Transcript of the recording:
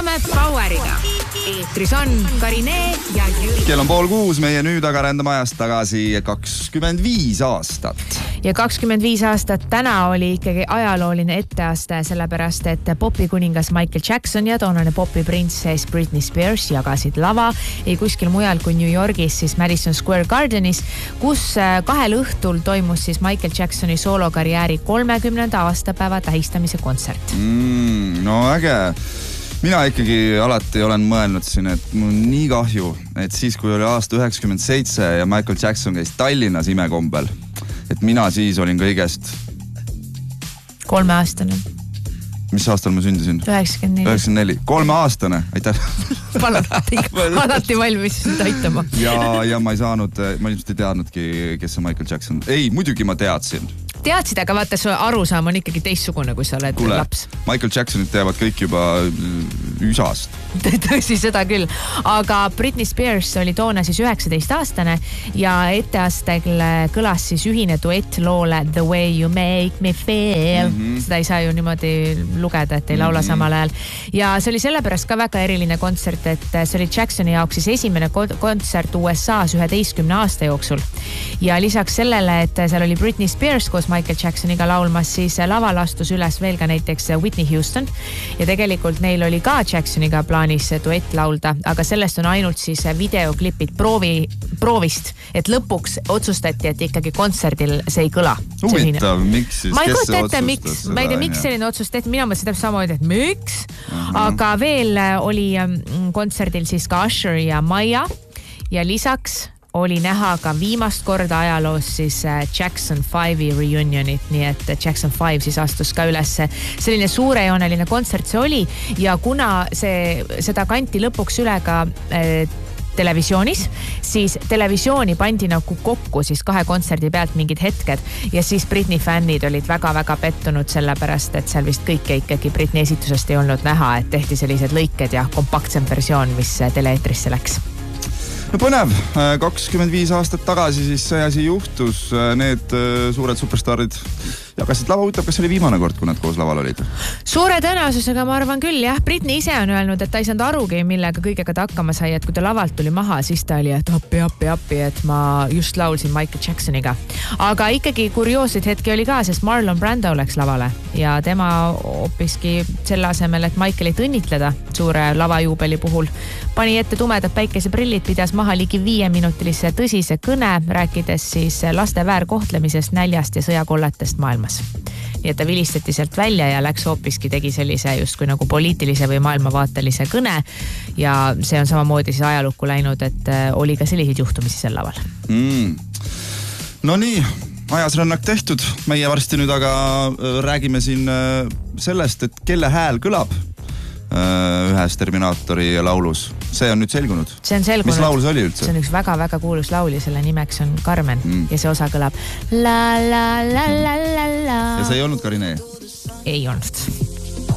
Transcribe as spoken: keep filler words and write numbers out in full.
alustame Poweriga. Eetris on Karine ja Jüri. Kell on pool kuus, meie nüüd aga rändame ajast tagasi kakskümmend viis aastat. Ja kakskümmend viis aastat täna oli ikkagi ajalooline etteaste, sellepärast et popikuningas Michael Jackson ja toonane popiprintsess Britney Spears jagasid lava ei kuskil mujal kui New Yorgis, siis Madison Square Gardenis, kus kahel õhtul toimus siis Michael Jacksoni soolokarjääri kolmekümnenda aastapäeva tähistamise kontsert. Mm, no äge. Mina ikkagi alati olen mõelnud siin, et mul on nii kahju, et siis kui oli aasta üheksakümmend seitse ja Michael Jackson käis Tallinnas imekombel, et mina siis olin kõigest kolmeaastane. Mis aastal ma sündisin? üheksakümmend neli. üheksakümmend neli. Kolme aastane, aitäh. Palun, alati valmis sind aitama. Ja, ja ma ei saanud, ma ilmselt ei teadnudki, kes on Michael Jackson. Ei, muidugi ma teadsin. Teadsid, aga vaata, su arusaam on ikkagi teistsugune, kui sa oled Kule, laps. Michael Jacksonit teavad kõik juba üsast. Tõsi, seda küll. Aga Britney Spears oli toona siis üheksateist aastane ja etteastel kõlas siis ühine duett loole The Way You Make Me Feel. Mm-hmm. Seda ei saa ju niimoodi lugeda, et ei laula mm-hmm. samal ajal. Ja see oli sellepärast ka väga eriline kontsert, et see oli Jacksoni jaoks siis esimene kontsert U S A's üheteistkümne aasta jooksul. Ja lisaks sellele, et seal oli Britney Spears koos Michael Jacksoniga laulmas, siis laval astus üles veel ka näiteks Whitney Houston ja tegelikult neil oli ka Jacksoniga plaanis duett laulda, aga sellest on ainult siis videoklipid proovi, proovist, et lõpuks otsustati, et ikkagi kontserdil see ei kõla. Huvitav, miks siis? Ma ei kujuta ette, miks, ma ei tea, miks selline otsus tehti, mina mõtlesin täpselt samamoodi, et miks, uh-huh. aga veel oli kontserdil siis ka Usher ja Maia ja lisaks oli näha ka viimast korda ajaloos siis Jackson five'i reunionit, nii et Jackson five siis astus ka üles. Selline suurejooneline kontsert see oli ja kuna see, seda kanti lõpuks üle ka äh, televisioonis, siis televisiooni pandi nagu kokku siis kahe kontserdi pealt mingid hetked ja siis Britney fännid olid väga-väga pettunud sellepärast, et seal vist kõike ikkagi Britney esitusest ei olnud näha, et tehti sellised lõiked ja kompaktsem versioon, mis teleeetrisse läks. No põnev, kakskümmend viis aastat tagasi siis see asi juhtus, need suured superstaarid jagasid lava. Huvitav, kas see oli viimane kord, kui nad koos laval olid? Suure tõenäosusega ma arvan küll, jah. Britney ise on öelnud, et ta ei saanud arugi, millega kõigega ta hakkama sai, et kui ta lavalt tuli maha, siis ta oli, et appi, appi, appi, et ma just laulsin Michael Jacksoniga. Aga ikkagi kurioosseid hetki oli ka, sest Marlon Brando läks lavale ja tema hoopiski selle asemel, et Michaelit õnnitleda suure lavajuubeli puhul, pani ette tumedad päikeseprillid, pidas maha ligi viieminutilise tõsise kõne, rääkides siis laste väärkohtlemisest, näljast ja sõjakolletest maailmas. Nii et ta vilistati sealt välja ja läks hoopiski tegi sellise justkui nagu poliitilise või maailmavaatelise kõne ja see on samamoodi siis ajalukku läinud, et oli ka selliseid juhtumisi sel laval. Mm. No nii, ajasrännak tehtud. Meie varsti nüüd aga räägime siin sellest, et kelle hääl kõlab ühes Terminaatori laulus. See on nüüd selgunud. See on selgunud. Mis laul see oli üldse? See on üks väga-väga kuulus laul ja selle nimeks on Carmen mm. ja see osa kõlab la la la la la la. Ja see ei olnud Karine? Ei olnud.